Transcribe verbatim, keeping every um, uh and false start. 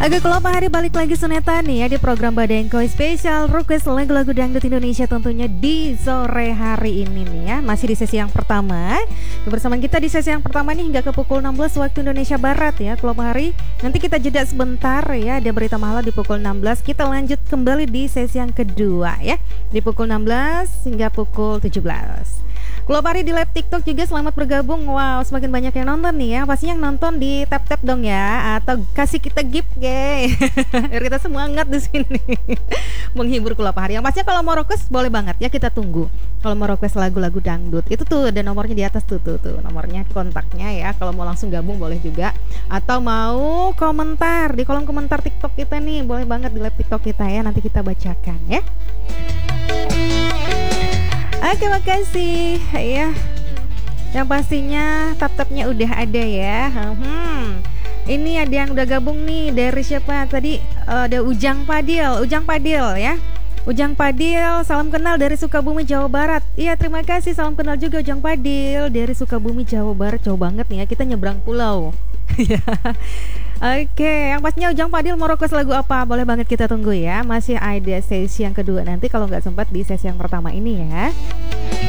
Agak kelapa hari balik lagi Suneta nih ya di program Badengkoy spesial request lagu-lagu dangdut Indonesia tentunya di sore hari ini nih ya. Masih di sesi yang pertama. Kebersamaan kita di sesi yang pertama nih hingga ke pukul enam belas waktu Indonesia Barat ya. Kelapa hari nanti kita jeda sebentar ya. Ada berita mahala di pukul enam belas. Kita lanjut kembali di sesi yang kedua ya. Di pukul enam belas hingga pukul tujuh belas. Kelapa hari di live TikTok juga selamat bergabung. Wow, semakin banyak yang nonton nih ya. Pastinya yang nonton di tap-tap dong ya, atau kasih kita gift, gay. Biar kita semangat di sini menghibur Kelapa hari. Yang pastinya kalau mau request boleh banget ya, kita tunggu. Kalau mau request lagu-lagu dangdut itu tuh ada nomornya di atas tuh tuh tuh nomornya, kontaknya ya. Kalau mau langsung gabung boleh juga, atau mau komentar di kolom komentar TikTok kita nih, boleh banget di live TikTok kita ya. Nanti kita bacakan ya. Oke, makasih ya. Yang pastinya tap-tapnya udah ada ya. Hmm. Ini ada yang udah gabung nih dari siapa tadi? Uh, ada Ujang Padil, Ujang Padil ya. Ujang Padil, salam kenal dari Sukabumi, Jawa Barat. Iya, terima kasih, salam kenal juga Ujang Padil dari Sukabumi, Jawa Barat. Jauh banget nih ya, kita nyebrang pulau. Oke, yang pastinya Ujang Padil mau request lagu apa? Boleh banget kita tunggu ya. Masih ada sesi yang kedua nanti kalau nggak sempat di sesi yang pertama ini ya.